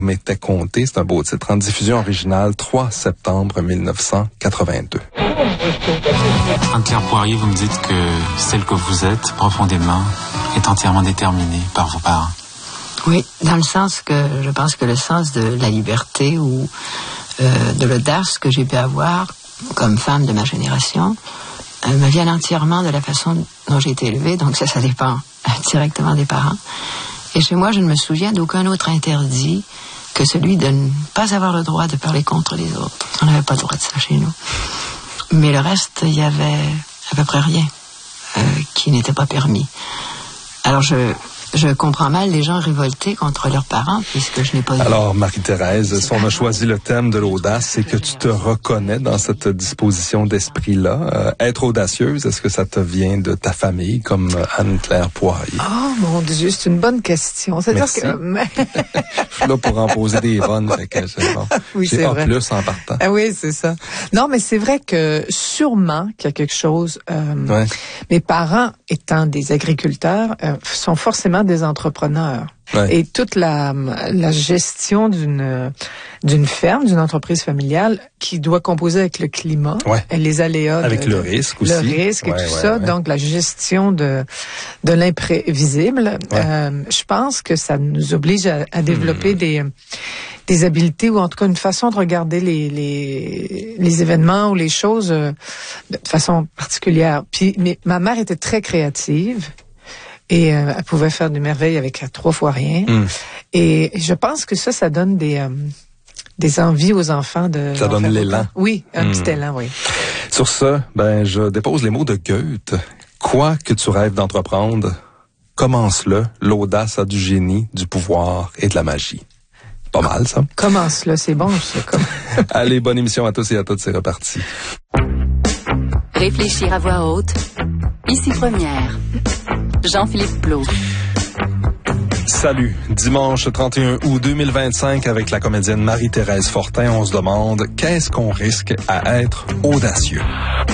m'était compté, c'est un beau titre, en diffusion originale 3 septembre 1982. Anne-Claire Poirier, vous me dites que celle que vous êtes, profondément, est entièrement déterminée par vos parents. Oui, dans le sens que je pense que le sens de la liberté ou de l'audace que j'ai pu avoir comme femme de ma génération me viennent entièrement de la façon dont j'ai été élevée, donc ça dépend directement des parents. Et chez moi, je ne me souviens d'aucun autre interdit que celui de ne pas avoir le droit de parler contre les autres. On n'avait pas le droit de ça chez nous. Mais le reste, il y avait à peu près rien qui n'était pas permis. Alors je comprends mal les gens révoltés contre leurs parents, puisque je n'ai pas... Alors, Marie-Thérèse, si on a choisi le thème de l'audace, c'est que tu te reconnais dans cette disposition d'esprit-là. Être audacieuse, est-ce que ça te vient de ta famille, comme Anne-Claire Poirier? Oh mon Dieu, c'est une bonne question. C'est-à-dire que... Je suis là pour en poser des bonnes, fait que c'est bon. Oui, j'ai c'est A+ vrai. en partant. Ah oui, c'est ça. Non, mais c'est vrai que sûrement qu'il y a quelque chose... Ouais. Mes parents, étant des agriculteurs, sont forcément des entrepreneurs. Ouais. Et toute la gestion d'une ferme, d'une entreprise familiale qui doit composer avec le climat, Ouais. et les aléas, Avec le risque aussi. le risque et Ouais, tout ouais, ça. ouais. Donc la gestion de l'imprévisible. Ouais. Je pense que ça nous oblige à développer des habiletés ou en tout cas une façon de regarder les événements ou les choses de façon particulière. Puis ma mère était très créative. Et elle pouvait faire des merveilles avec 3 fois rien. Et je pense que ça donne des envies aux enfants de... Ça donne l'élan. Oui, un petit élan, oui. Sur ce, je dépose les mots de Goethe. Quoi que tu rêves d'entreprendre, commence-le. L'audace a du génie, du pouvoir et de la magie. Pas mal, ça. Commence là, c'est bon, ça. Allez, bonne émission à tous et à toutes, c'est reparti. Réfléchir à voix haute. Ici Première. Jean-Philippe Plault. Salut. Dimanche 31 août 2025, avec la comédienne Marie-Thérèse Fortin, on se demande qu'est-ce qu'on risque à être audacieux.